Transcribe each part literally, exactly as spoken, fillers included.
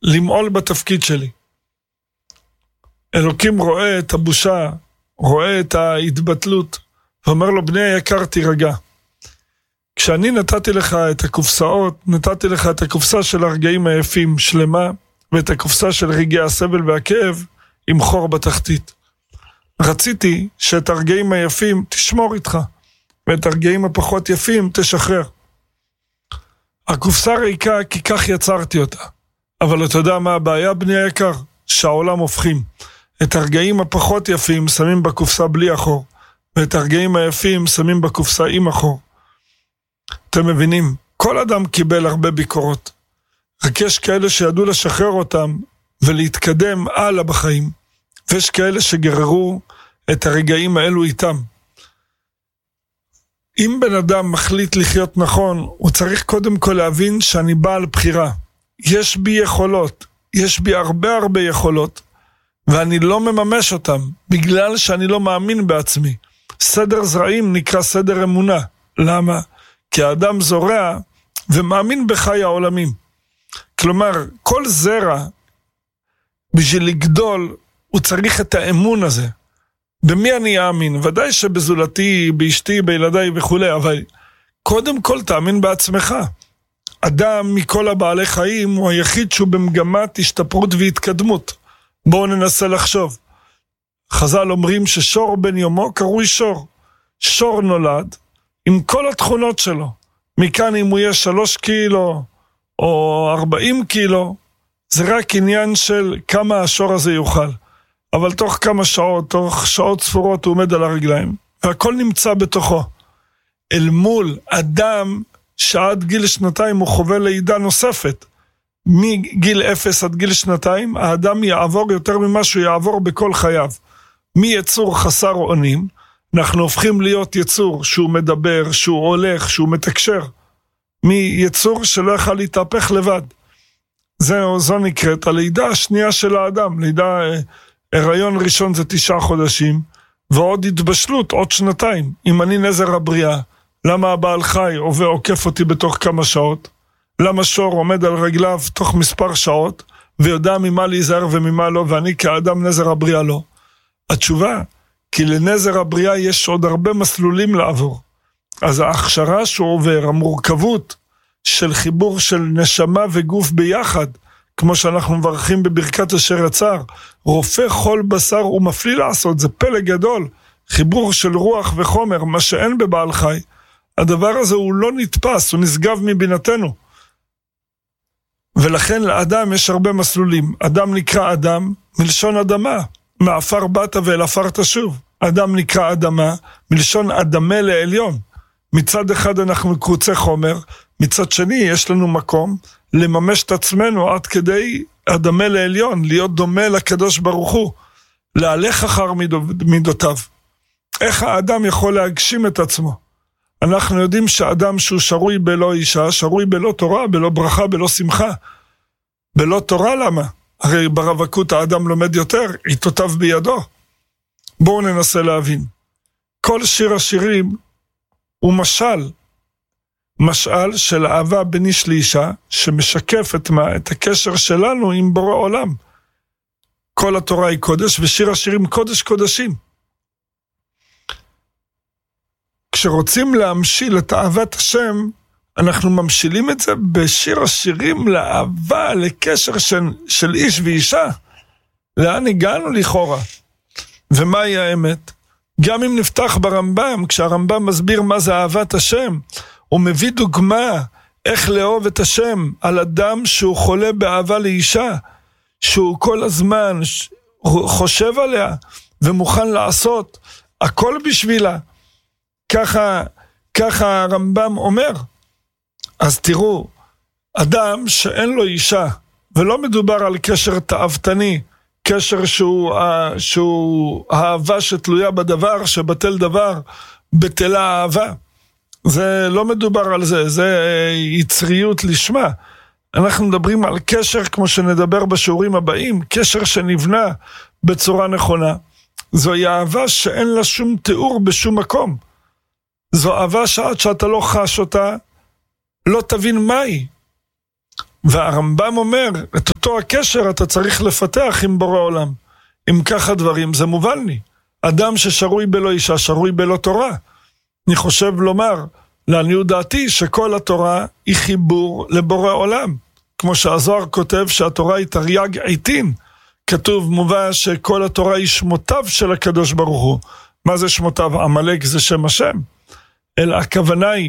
למעול בתפקיד שלי. אלוקים רואה את הבושה, רואה את ההתבטלות, ואומר לו, בני היקר תירגע. כשאני נתתי לך את הקופסאות, נתתי לך את הקופסה של הרגעים היפים שלמה, ואת הקופסה של רגעי הסבל והכאב, עם חור בתחתית. רציתי שאת הרגעים היפים תשמור איתך, ואת הרגעים הפחות יפים תשחרר. הקופסה ריקה כי כך יצרתי אותה. אבל אתה יודע מה הבעיה, בני היקר? שהעולם הופכים. את הרגעים הפחות יפים שמים בקופסה בלי החור, ואת הרגעים היפים שמים בקופסה עם החור. אתם מבינים? כל אדם קיבל הרבה ביקורות. רק יש כאלה שידעו לשחרר אותם ולהתקדם הלאה בחיים. ויש כאלה שגררו את הרגעים האלו איתם. אם בן אדם מחליט לחיות נכון, הוא צריך קודם כל להבין שאני בעל בחירה. יש בי יכולות, יש בי הרבה הרבה יכולות, ואני לא מממש אותם, בגלל שאני לא מאמין בעצמי. סדר זרעים נקרא סדר אמונה. למה? כי האדם זורע ומאמין בחי העולמים. כלומר, כל זרע, בשביל לגדול, הוא צריך את האמון הזה. במי אני אאמין? ודאי שבזולתי, באשתי, בילדיי וכו', אבל קודם כל תאמין בעצמך. אדם מכל הבעלי חיים הוא היחיד שהוא במגמת השתפרות והתקדמות. בואו ננסה לחשוב. חז"ל אומרים ששור בן יומו קרוי שור. שור נולד עם כל התכונות שלו. מכאן אם הוא יהיה שלוש קילו או ארבעים קילו, זה רק עניין של כמה השור הזה יוכל. אבל תוך כמה שעות, תוך שעות ספורות הוא עומד על הרגליים. והכל נמצא בתוכו. אל מול אדם שעד גיל שנתיים הוא חווה לידה נוספת. מגיל אפס עד גיל שנתיים, האדם יעבור יותר ממה שהוא יעבור בכל חייו. מיצור חסר אונים, אנחנו הופכים להיות יצור שהוא מדבר, שהוא הולך, שהוא מתקשר. מיצור שלא יכל להתהפך לבד. זו, זו נקראת הלידה השנייה של האדם. לידה, הריון ראשון זה תשעה חודשים, ועוד התבשלות, עוד שנתיים. אם אני נזר הבריאה, למה הבעל חי ועוקף אותי בתוך כמה שעות? למה שור עומד על רגליו תוך מספר שעות, ויודע ממה להיזהר וממה לא, ואני כאדם נזר הבריאה לא? התשובה, כי לנזר הבריאה יש עוד הרבה מסלולים לעבור. אז ההכשרה שהוא עובר, המורכבות של חיבור של נשמה וגוף ביחד, כמו שאנחנו מברכים בברכת אשר יצר, רופא כל בשר ומפליא לעשות, זה פלא גדול, חיבור של רוח וחומר, מה שאין בבעל חי. הדבר הזה הוא לא נתפס, הוא נשגב מבינתנו. ולכן לאדם יש הרבה מסלולים. אדם נקרא אדם מלשון אדמה, מעפר באת ואל עפר תשוב. אדם נקרא אדמה מלשון אדמה לעליון. מצד אחד אנחנו קרוצי חומר, מצד שני יש לנו מקום לממש את עצמנו עד כדי אדמה לעליון, להיות דומה לקדוש ברוך הוא, להלך אחר מידותיו. איך האדם יכול להגשים את עצמו? אנחנו יודעים שאדם שהוא שרוי בלא אישה, שרוי בלא תורה, בלא ברכה, בלא שמחה. בלא תורה למה? הרי ברווקות האדם לומד יותר, עיתותיו בידו. בואו ננסה להבין. כל שיר השירים הוא משל, משל של אהבה בין איש לאישה, שמשקף את מה? את הקשר שלנו עם בורא עולם. כל התורה היא קודש, ושיר השירים קודש קודשים. כשרוצים להמשיל את אהבת השם, אנחנו ממשילים את זה בשיר השירים לאהבה, לקשר של, של איש ואישה. לאן הגענו לכאורה? ומהי האמת? גם אם נפתח ברמב"ם, כשהרמב"ם מסביר מה זה אהבת השם, הוא מביא דוגמה איך לאהוב את השם על אדם שהוא חולה באהבה לאישה, שהוא כל הזמן חושב עליה ומוכן לעשות הכל בשבילה. ככה, ככה הרמב"ם אומר. אז תראו, אדם שאין לו אישה, ולא מדובר על קשר תאוותני, קשר שהוא, שהוא האהבה שתלויה בדבר, שבטל דבר, בטלה אהבה. זה לא מדובר על זה, זה יצריות לשמה. אנחנו מדברים על קשר, כמו שנדבר בשיעורים הבאים, קשר שנבנה בצורה נכונה. זוהי אהבה שאין לה שום תיאור בשום מקום. זו אהבה שעד שאתה לא חש אותה, לא תבין מהי. והרמב"ם אומר, את אותו הקשר אתה צריך לפתח עם בורא עולם. אם ככה דברים, זה מובן לי. אדם ששרוי בלא אישה, שרוי בלא תורה. אני חושב לומר, לעניות דעתי, שכל התורה היא חיבור לבורא עולם. כמו שהזוהר כותב שהתורה היא תרי"ג עיטין. כתוב, מובא שכל התורה היא שמותיו של הקדוש ברוך הוא. מה זה שמותיו? עמלק זה שם השם. אלא הכוונה היא,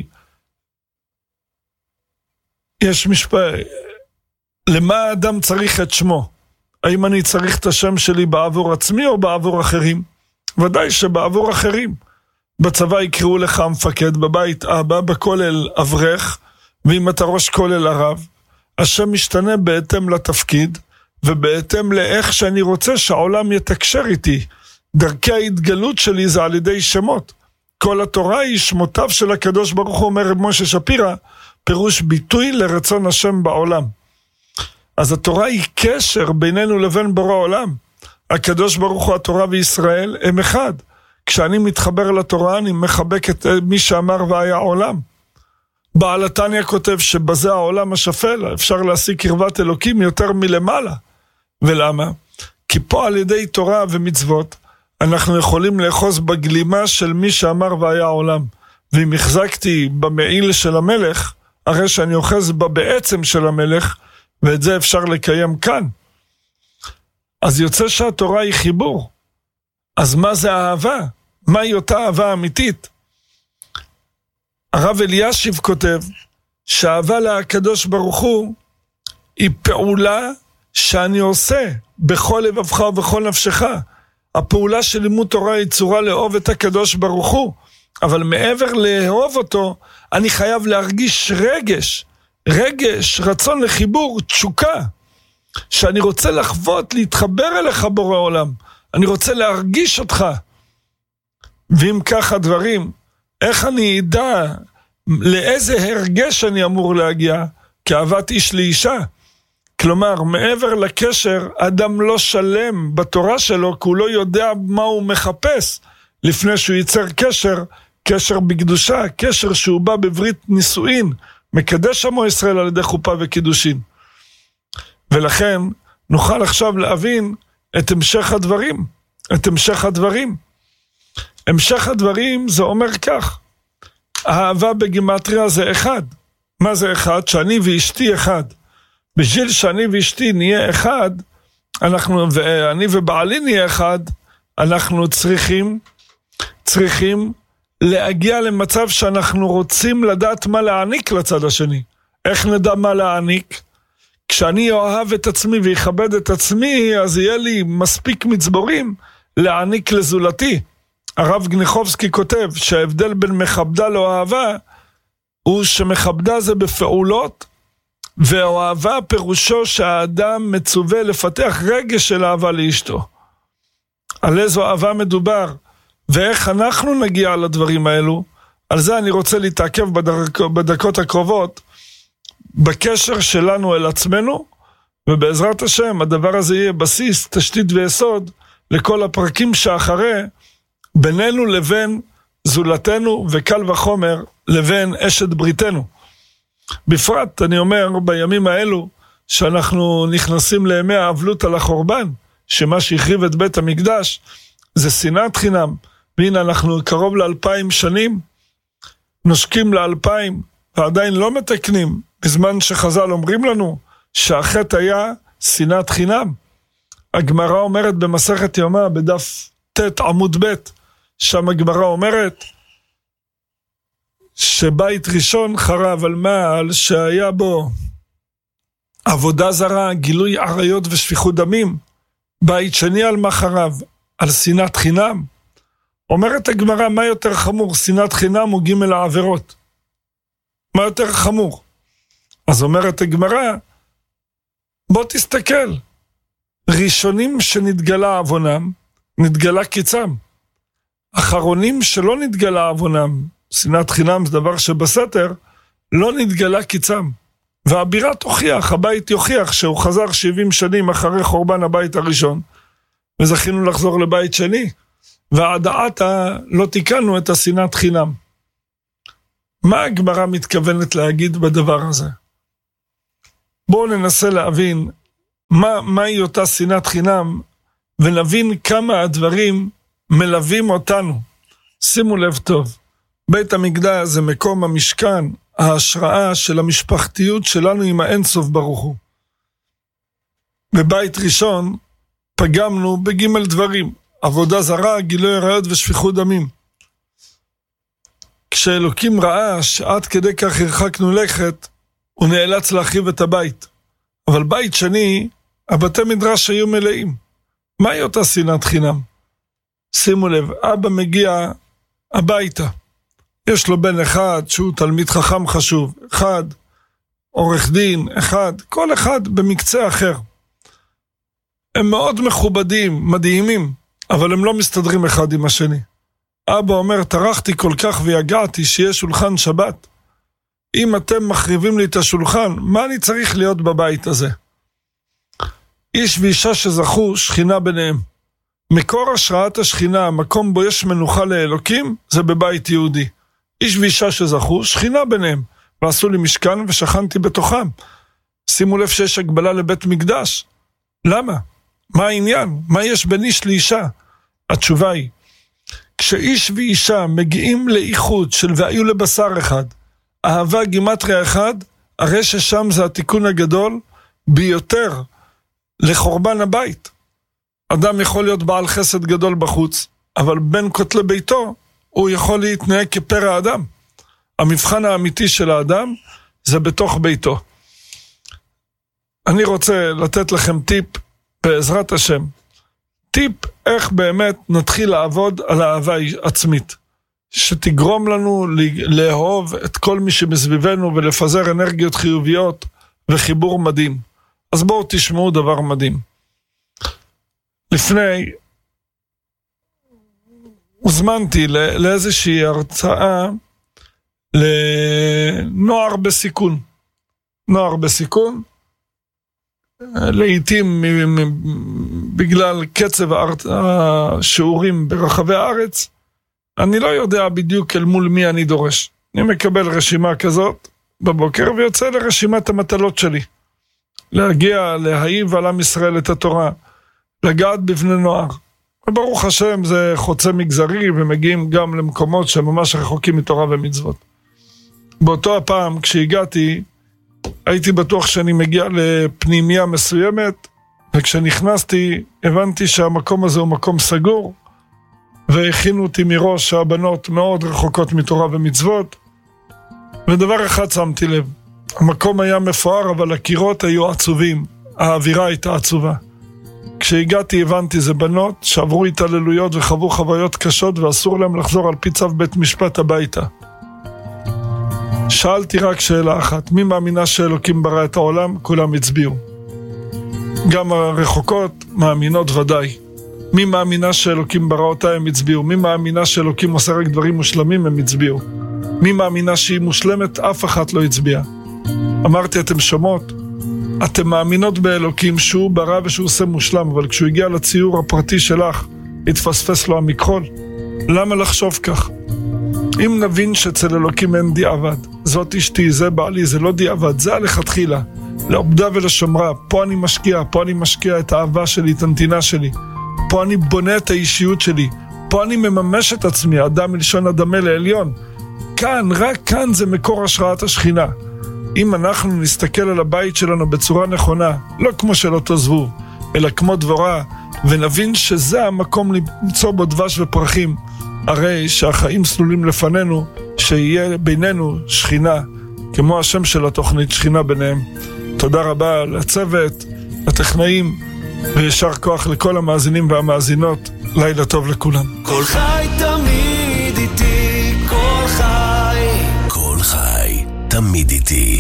יש משפט, למה האדם צריך את שמו? האם אני צריך את השם שלי בעבור עצמי או בעבור אחרים? ודאי שבעבור אחרים. בצבא יקראו לך המפקד, בבית אבא, בכולל אברך, ואם אתה ראש כולל הרב, השם משתנה בהתאם לתפקיד, ובהתאם לאיך שאני רוצה שהעולם יתקשר איתי. דרכי ההתגלות שלי זה על ידי שמות. כל התורה היא שמותיו של הקדוש ברוך הוא, אומר רב משה שפירא, פירוש ביטוי לרצון השם בעולם. אז התורה היא קשר בינינו לבין בורא עולם. הקדוש ברוך הוא, התורה וישראל הם אחד. כשאני מתחבר לתורה אני מחבק את מי שאמר והיה עולם. בעל התניא כותב שבזה העולם השפל, אפשר להשיג קרבת אלוקים יותר מלמעלה. ולמה? כי פה על ידי תורה ומצוות אנחנו יכולים לאחוז בגלימה של מי שאמר והיה עולם. ואם החזקתי במעיל של המלך, הרי שאני אוחז בה בעצם של המלך, ואת זה אפשר לקיים כאן. אז יוצא שהתורה היא חיבור. אז מה זה אהבה? מהי אותה אהבה אמיתית? הרב אלישיב כותב שהאהבה לקדוש ברוך הוא היא פעולה שאני עושה בכל לבבך ובכל נפשך. הפעולה של לימוד תורה היא צורה לאהוב את הקדוש ברוך הוא, אבל מעבר לאהוב אותו, אני חייב להרגיש רגש, רגש, רצון לחיבור, תשוקה, שאני רוצה לחוות, להתחבר אליך בורא עולם, אני רוצה להרגיש אותך. ואם ככה דברים, איך אני אדע לאיזה הרגש אני אמור להגיע? כאהבת איש לאישה. כלומר, מעבר לקשר, אדם לא שלם בתורה שלו, כי הוא לא יודע מה הוא מחפש, לפני שהוא ייצר קשר, קשר בקדושה, קשר שהוא בא בברית נישואין, מקדש עמו ישראל על ידי חופה וקידושין. ולכן, נוכל עכשיו להבין את המשך הדברים, את המשך הדברים. המשך הדברים זה אומר כך, האהבה בגימטריה זה אחד. מה זה אחד? שאני ואשתי אחד. בשביל שאני ואשתי נהיה אחד, אנחנו, ואני ובעלי נהיה אחד, אנחנו צריכים, צריכים להגיע למצב שאנחנו רוצים לדעת מה להעניק לצד השני. איך נדע מה להעניק? כשאני אוהב את עצמי ויכבד את עצמי, אז יהיה לי מספיק מצבורים להעניק לזולתי. הרב גניחובסקי כותב שההבדל בין מכבדה לאוהבה, הוא שמכבדה זה בפעולות, ואוהבה פירושו שהאדם מצווה לפתח רגש של אהבה לאשתו. על איזו אהבה מדובר, ואיך אנחנו נגיע לדברים האלו, על זה אני רוצה להתעכב בדק, בדקות הקרובות, בקשר שלנו אל עצמנו, ובעזרת השם הדבר הזה יהיה בסיס, תשתית ויסוד, לכל הפרקים שאחרי, בינינו לבין זולתנו, וקל וחומר לבין אשת בריתנו. בפרט אני אומר בימים האלו שאנחנו נכנסים לימי האבלות על החורבן, שמה שהחריב את בית המקדש זה שנאת חינם, והנה אנחנו קרוב לאלפיים שנים, נושקים לאלפיים ועדיין לא מתקנים, בזמן שחז"ל אומרים לנו שהחטא היה שנאת חינם. הגמרא אומרת במסכת יומא בדף ת' עמוד ב', שם הגמרא אומרת שבית ראשון חרב על מה? על שהיה בו עבודה זרה, גילוי עריות ושפיכות דמים. בית שני על מה חרב? על שנאת חינם. אומרת הגמרא, מה יותר חמור? שנאת חינם או ג' העבירות? מה יותר חמור? אז אומרת הגמרא, בוא תסתכל, ראשונים שנתגלה עוונם, נתגלה קיצם. אחרונים שלא נתגלה עוונם, שנאת חינם זה דבר שבסתר, לא נתגלה קיצם. והבירה תוכיח, הבית יוכיח שהוא חזר שבעים שנים אחרי חורבן הבית הראשון, וזכינו לחזור לבית שני, ועד עתה לא תיקנו את השנאת חינם. מה הגמרא מתכוונת להגיד בדבר הזה? בואו ננסה להבין מה, מהי אותה שנאת חינם, ונבין כמה הדברים מלווים אותנו. שימו לב טוב, בית המקדש זה מקום המשכן, ההשראה של המשפחתיות שלנו עם האינסוף ברוך הוא. בבית ראשון פגמנו בג' דברים, עבודה זרה, גילוי עריות ושפיכות דמים. כשאלוקים ראה שעד כדי כך הרחקנו לכת, הוא נאלץ להרחיב את הבית. אבל בית שני, הבתי מדרש היו מלאים. מהי אותה שנאת חינם? שימו לב, אבא מגיע הביתה. יש לו בן אחד שהוא תלמיד חכם חשוב, אחד עורך דין, אחד, כל אחד במקצה אחר. הם מאוד מכובדים, מדהימים, אבל הם לא מסתדרים אחד עם השני. אבא אומר, תרחתי כל כך ויגעתי שיש שולחן שבת. אם אתם מחריבים לי את השולחן, מה אני צריך להיות בבית הזה? איש ואישה שזכו, שכינה ביניהם. מקור השראת השכינה, המקום בו יש מנוחה לאלוקים, זה בבית יהודי. איש ואישה שזכו, שכינה ביניהם, ועשו לי משכן ושכנתי בתוכם. שימו לב שיש הגבלה לבית מקדש. למה? מה העניין? מה יש בין איש לאישה? התשובה היא, כשאיש ואישה מגיעים לאיחוד של והיו לבשר אחד, אהבה גימטריה אחד, הרי ששם זה התיקון הגדול ביותר לחורבן הבית. אדם יכול להיות בעל חסד גדול בחוץ, אבל בין כותלי ביתו הוא יכול להתנהג כפרא אדם. המבחן האמיתי של האדם זה בתוך ביתו. אני רוצה לתת לכם טיפ בעזרת השם. טיפ איך באמת נתחיל לעבוד על האהבה עצמית. שתגרום לנו לאהוב את כל מי שמסביבנו ולפזר אנרגיות חיוביות וחיבור מדהים. אז בואו תשמעו דבר מדהים. לפני הוזמנתי לאיזושהי הרצאה לנוער בסיכון. נוער בסיכון, לעתים בגלל קצב השיעורים ברחבי הארץ, אני לא יודע בדיוק אל מול מי אני דורש. אני מקבל רשימה כזאת בבוקר ויוצא לרשימת המטלות שלי. להגיע, להעיב על עם ישראל את התורה, לגעת בבני נוער. וברוך השם זה חוצה מגזרי ומגיעים גם למקומות שממש רחוקים מתורה ומצוות. באותו הפעם כשהגעתי, הייתי בטוח שאני מגיע לפנימיה מסוימת, וכשנכנסתי הבנתי שהמקום הזה הוא מקום סגור, והכינו אותי מראש שהבנות מאוד רחוקות מתורה ומצוות, ודבר אחד שמתי לב, המקום היה מפואר אבל הקירות היו עצובים, האווירה הייתה עצובה. כשהגעתי הבנתי זה בנות שעברו התעללויות וחוו חוויות קשות ואסור להם לחזור על פי צו בית משפט הביתה. שאלתי רק שאלה אחת, מי מאמינה שאלוקים ברא את העולם? כולם הצביעו. גם הרחוקות מאמינות ודאי. מי מאמינה שאלוקים ברא אותה? הם הצביעו. מי מאמינה שאלוקים עושה רק דברים מושלמים? הם הצביעו. מי מאמינה שהיא מושלמת? אף אחת לא הצביעה. אמרתי, אתם שומעות? אתם מאמינות באלוקים שהוא ברא ושהוא עושה מושלם, אבל כשהוא הגיע לציור הפרטי שלך, התפספס לו המקרול. למה לחשוב כך? אם נבין שאצל אלוקים אין דיעבד, זאת אשתי, זה בעלי, זה לא דיעבד, זה הלכתחילה, לעובדה ולשומרה, פה אני משקיע, פה אני משקיע את האהבה שלי, את הנתינה שלי, פה אני בונה את האישיות שלי, פה אני מממש את עצמי, אדם מלשון אדמה לעליון. כאן, רק כאן זה מקור השראת השכינה. אם אנחנו נסתכל על הבית שלנו בצורה נכונה, לא כמו של אותו זבוב, אלא כמו דבורה, ונבין שזה המקום למצוא בו דבש ופרחים, הרי שהחיים סלולים לפנינו, שיהיה בינינו שכינה, כמו השם של התוכנית, שכינה ביניהם. תודה רבה לצוות, לטכנאים, וישר כוח לכל המאזינים והמאזינות. לילה טוב לכולם. כל חי תמיד איתי, כל חי, כל חי תמיד איתי.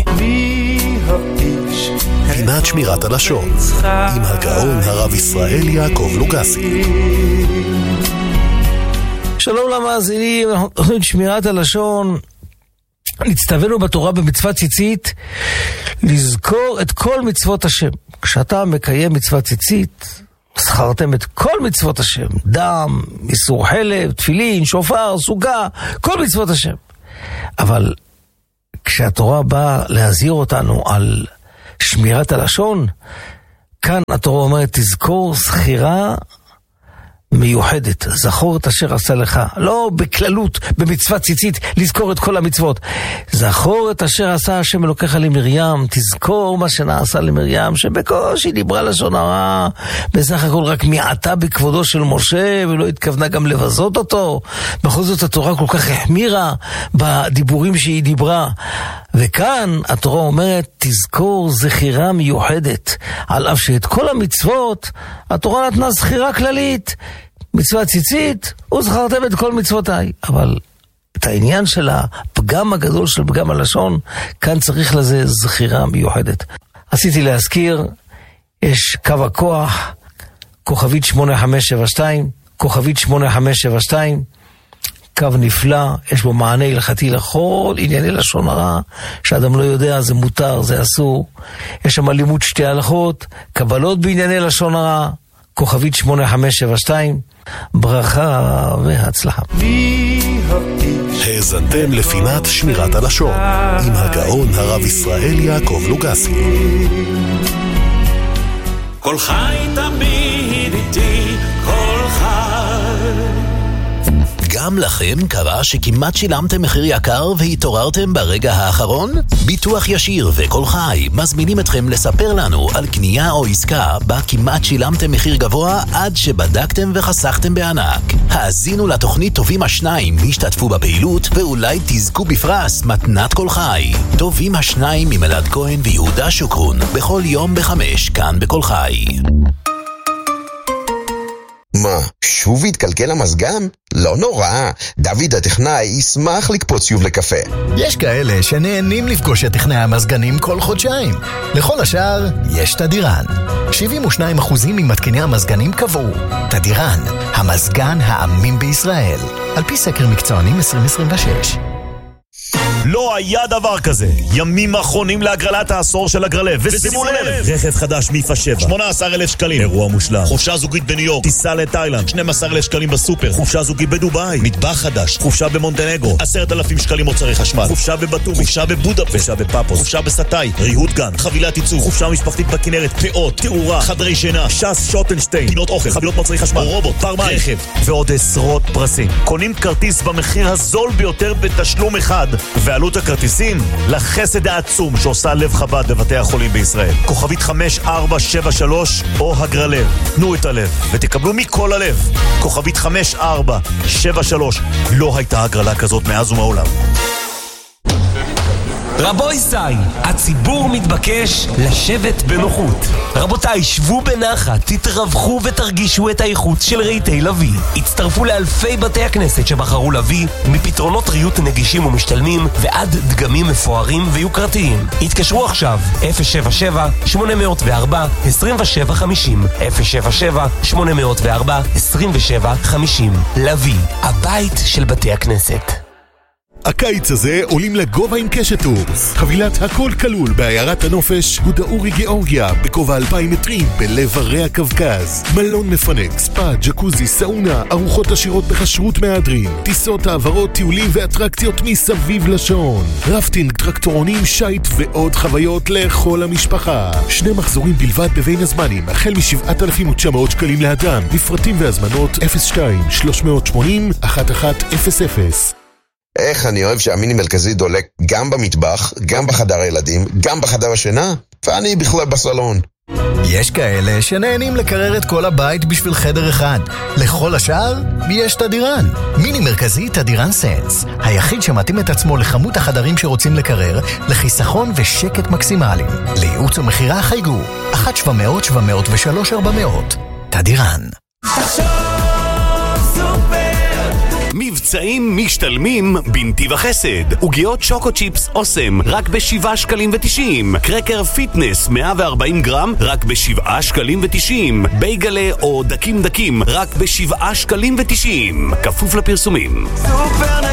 פינת שמירת הלשון עם הגאון הרב ישראל יעקב לוגסי. שלום למאזינים, אנחנו תוכנית שמירת הלשון. נצטווינו בתורה במצוות ציצית לזכור את כל מצוות השם. כשאתה מקיים מצוות ציצית, זכרתם את כל מצוות השם, דם, איסור חלב, תפילין, שופר, סוכה, כל מצוות השם. אבל כשהתורה באה להזהיר אותנו על שמירת הלשון, כאן התורה אומרת, תזכור זכירה מיוחדת, זכור את אשר עשה לך, לא בכללות, במצוות ציצית, לזכור את כל המצוות. זכור את אשר עשה השם אלוקיך למרים, תזכור מה שנעשה למרים, שבקושי דיברה לשון הרע, בסך הכל רק מעטה בכבודו של משה, ולא התכוונה גם לבזות אותו. בכל זאת התורה כל כך החמירה בדיבורים שהיא דיברה. וכאן התורה אומרת, תזכור זכירה מיוחדת, על אף שאת כל המצוות, התורה נתנה זכירה כללית, מצוות ציצית, וזכרתם את כל מצוותיי. אבל את העניין של הפגם הגדול של פגם הלשון, כאן צריך לזה זכירה מיוחדת. עשיתי להזכיר, יש קו הכוח, כוכבית שמונה חמש שבע שתיים, כוכבית שמונה חמש שבע שתיים, קו נפלא, יש בו מענה הלכתי לכל ענייני לשון הרע, שאדם לא יודע, זה מותר, זה אסור. יש שם לימוד שתי הלכות, קבלות בענייני לשון הרע, כוכבית שמונה חמש שבע שתיים, ברכה והצלחה. האזנתם לפינת שמירת הלשון עם הגאון הרב ישראל יעקב לוגסי. כל חי תמיד איתי, כל חי. גם לכם קרה שכמעט שילמתם מחיר יקר והתעוררתם ברגע האחרון? ביטוח ישיר וכל חי מזמינים אתכם לספר לנו על קנייה או עסקה בה כמעט שילמתם מחיר גבוה עד שבדקתם וחסכתם בענק. האזינו לתוכנית טובים השניים, השתתפו בפעילות ואולי תזכו בפרס מתנת כל חי. טובים השניים עם אלעד כהן ויהודה שוקרון, בכל יום בחמש כאן בכל חי. מה, שוב התקלקל המזגן? לא נורא, דוד הטכנאי ישמח לקפוץ שוב לקפה. יש כאלה שנהנים לפגוש את טכנאי המזגנים כל חודשיים. לכל השאר יש תדירן. שבעים ושניים אחוז ממתקיני המזגנים קבעו. תדירן, המזגן האמין בישראל. על פי סקר מקצוענים עשרים עשרים ושש. לא היה דבר כזה. ימים אחרונים להגרלת העשור של הגרלב. ושימו לב, רכב חדש מיפה שבע, שמונה עשר אלף שקלים, אירוע מושלם. חופשה זוגית בניו יורק, טיסה לתאילנד, שנים עשר אלף שקלים בסופר. חופשה זוגית בדובאי, מטבח חדש, חופשה במונטנגרו, עשרת אלפים שקלים מוצרי חשמל. חופשה בבטור, חופשה בבודפשט, חופשה בפאפוס, חופשה בסטאי, ריהוט גן, חבילת ייצור, חופשה משפחתית בכנרת, פאות, תאורה, חדרי שינה, שס שוטנשטיין, פינות אוכל, חבילות מוצרי חשמל, רובוט, פרמי, רכב ועוד עשרות פרסים. קונים כרטיס במחיר הזול ביותר בתשלום אחד, ועלות הכרטיסים לחסד העצום שעושה לב חב"ד בבתי החולים בישראל. כוכבית חמש ארבע שבע שלוש או הגרלב. תנו את הלב ותקבלו מכל הלב. כוכבית חמש ארבע שבע שלוש. לא הייתה הגרלה כזאת מאז ומעולם. רבוי סי, הציבור מתבקש לשבת בנוחות. רבותיי, שבו בנחת, תתרווחו ותרגישו את האיכות של רהיטי לוי. הצטרפו לאלפי בתי הכנסת שבחרו לוי, מפתרונות ריהוט נגישים ומשתלמים ועד דגמים מפוארים ויוקרתיים. התקשרו עכשיו, אפס שבע שבע שמונה אפס ארבע עשרים שבע חמישים, אפס שבע שבע שמונה אפס ארבע עשרים שבע חמישים. לוי, הבית של בתי הכנסת. הקיץ הזה עולים לגובה עם קשת טורס. חבילת הכל כלול בעיירת הנופש הודאורי גיאורגיה, בגובה אלפיים מטרים בלב הרי הקווקז. מלון מפנק, ספא, ג'קוזי, סאונה, ארוחות עשירות בכשרות מהדרין, טיסות, העברות, טיולים ואטרקציות מסביב לשעון, רפטינג, טרקטורונים, שייט ועוד חוויות לכל המשפחה. שני מחזורים בלבד בבין הזמנים, החל מ-שבעת אלפים ותשע מאות שקלים לאדם. לפרטים והזמנות אפס שתיים שלוש שמונים אחת אחת אפס אפס. איך אני אוהב שהמיני מרכזי דולק גם במטבח, גם בחדר הילדים, גם בחדר השינה, ואני בכלל בסלון. יש כאלה שנהנים לקרר את כל הבית בשביל חדר אחד. לכל השאר יש תדירן. מיני מרכזי תדירן סנס, היחיד שמתאים את עצמו לכמות החדרים שרוצים לקרר, לחיסכון ושקט מקסימליים. לייעוץ ומחירה חייגו אחת שבע מאות שבע מאות ושלוש ארבע מאות. תדירן. מבצעים משתלמים בנתיב החסד. עוגיות שוקו צ'יפס אוסם רק בשבעה שקלים ותשעים. קרקר פיטנס מאה וארבעים גרם רק בשבעה שקלים ותשעים. בייגלה או דקים דקים רק בשבעה שקלים ותשעים. כפוף לפרסומים. סופר